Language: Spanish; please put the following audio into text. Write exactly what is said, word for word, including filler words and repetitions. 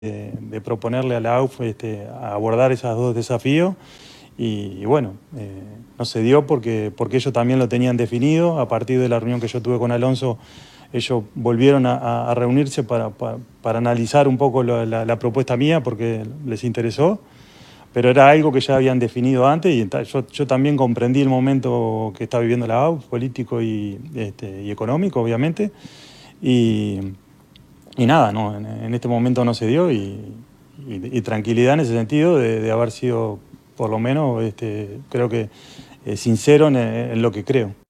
de, de proponerle a la A U F este, abordar esos dos desafíos y, y bueno, eh, no se dio porque, porque ellos también lo tenían definido. A partir de la reunión que yo tuve con Alonso, ellos volvieron a, a reunirse para, para, para analizar un poco la, la, la propuesta mía porque les interesó, pero era algo que ya habían definido antes y yo, yo también comprendí el momento que está viviendo la A U F, político y, este, y económico, obviamente, y, y nada, no, en, en este momento no se dio y, y, y tranquilidad en ese sentido de, de haber sido, por lo menos, este, creo que eh, sincero en, en lo que creo.